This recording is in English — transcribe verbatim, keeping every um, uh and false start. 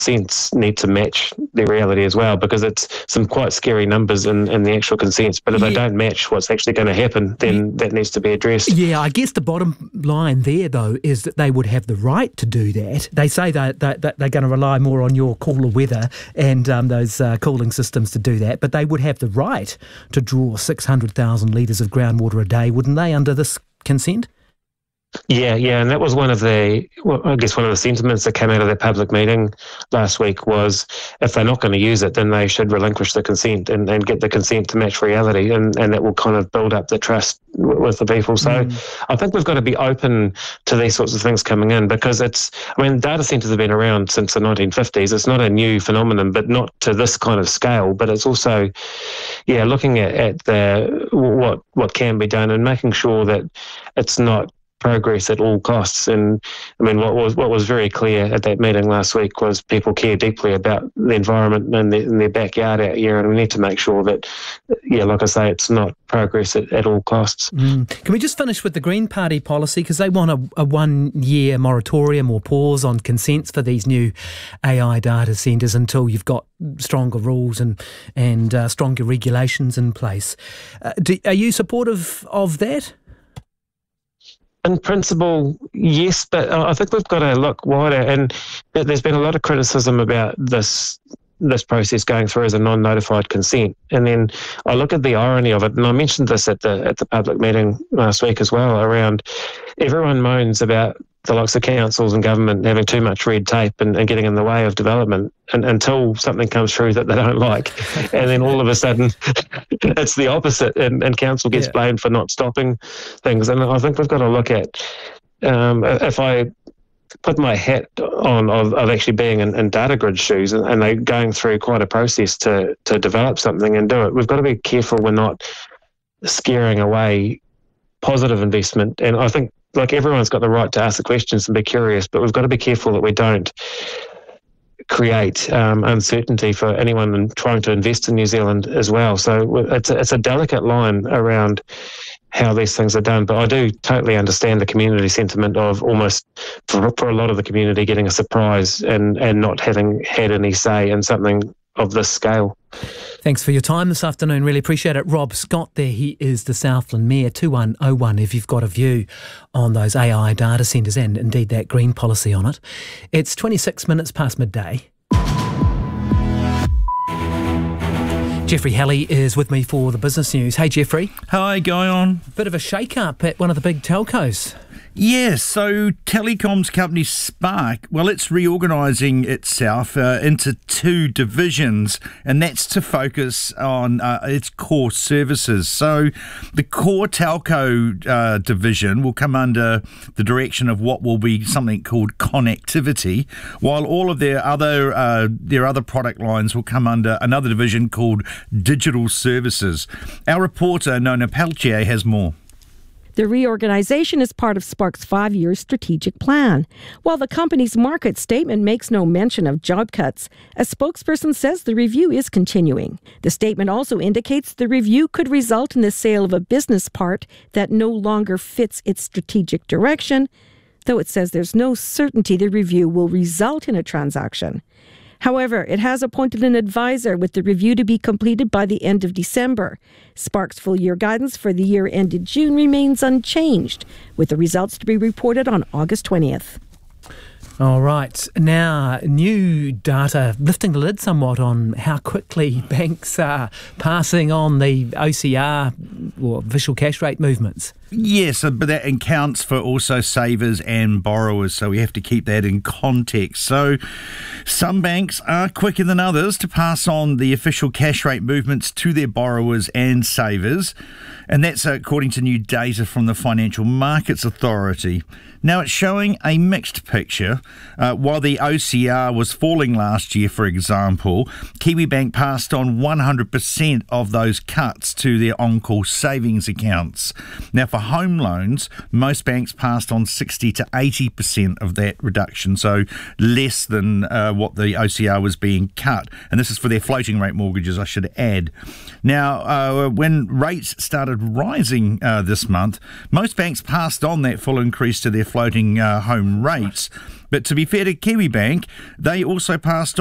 consents need to match the reality as well, because it's some quite scary numbers in, in the actual consents. But if yeah. they don't match what's actually going to happen, then yeah. that needs to be addressed. Yeah, I guess the bottom line there, though, is that they would have the right to do that. They say that, that, that they're going to rely more on your cooler weather and um, those uh, cooling systems to do that, but they would have the right to draw six hundred thousand litres of groundwater a day, wouldn't they, under this consent? Yeah, yeah, and that was one of the, well, I guess one of the sentiments that came out of that public meeting last week was if they're not going to use it, then they should relinquish the consent and, and get the consent to match reality, and, and that will kind of build up the trust w- with the people. So mm. I think we've got to be open to these sorts of things coming in, because it's, I mean, data centres have been around since the nineteen fifties. It's not a new phenomenon, but not to this kind of scale. But it's also, yeah, looking at, at the what what can be done and making sure that it's not progress at all costs. And I mean, what was what was very clear at that meeting last week was people care deeply about the environment and their, in their backyard out here, and we need to make sure that, yeah, like I say, it's not progress at, at all costs. Mm. Can we just finish with the Green Party policy, because they want a, a one-year moratorium or pause on consents for these new A I data centres until you've got stronger rules and and uh, stronger regulations in place. Uh, do, are you supportive of that? In principle, yes, but I think we've got to look wider, and there's been a lot of criticism about this this process going through as a non-notified consent. And then I look at the irony of it, and I mentioned this at the at the public meeting last week as well, around everyone moans about the likes of councils and government having too much red tape and, and getting in the way of development, and, until something comes through that they don't like. And then all of a sudden it's the opposite, and, and council gets yeah. blamed for not stopping things. And I think we've got to look at, um, if I put my hat on of, of actually being in, in DataGrid's shoes, and, and they're going through quite a process to, to develop something and do it, we've got to be careful we're not scaring away positive investment. And I think, like, everyone's got the right to ask the questions and be curious, but we've got to be careful that we don't create um, uncertainty for anyone in trying to invest in New Zealand as well. So it's a, it's a delicate line around how these things are done. But I do totally understand the community sentiment of almost, for, for a lot of the community, getting a surprise and, and not having had any say in something of this scale. Thanks for your time this afternoon. Really appreciate it. Rob Scott there, he is the Southland Mayor. two one oh one if you've got a view on those A I data centres and indeed that green policy on it. It's twenty-six minutes past midday. Jeffrey Halley is with me for the business news. Hey, Jeffrey. Hi, going on? Bit of a shake-up at one of the big telcos. Yes, so telecoms company Spark, well, it's reorganising itself uh, into two divisions, and that's to focus on uh, its core services. So the core telco uh, division will come under the direction of what will be something called connectivity, while all of their other uh, their other product lines will come under another division called digital services. Our reporter, Nona Peltier, has more. The reorganization is part of Spark's five-year strategic plan. While the company's market statement makes no mention of job cuts, a spokesperson says the review is continuing. The statement also indicates the review could result in the sale of a business part that no longer fits its strategic direction, though it says there's no certainty the review will result in a transaction. However, it has appointed an advisor with the review to be completed by the end of December. Spark's full-year guidance for the year ended June remains unchanged, with the results to be reported on August twentieth. All right. Now, new data lifting the lid somewhat on how quickly banks are passing on the O C R, or official cash rate movements. Yes, but that accounts for also savers and borrowers, so we have to keep that in context. So some banks are quicker than others to pass on the official cash rate movements to their borrowers and savers, and that's according to new data from the Financial Markets Authority. Now, it's showing a mixed picture. Uh, while the O C R was falling last year, for example, Kiwibank passed on one hundred percent of those cuts to their on-call savings accounts. Now, for home loans, most banks passed on sixty to eighty percent of that reduction, so less than uh, what the O C R was being cut. And this is for their floating rate mortgages, I should add. Now, uh, when rates started rising uh, this month, most banks passed on that full increase to their floating uh, home rates. But to be fair to Kiwibank, they also passed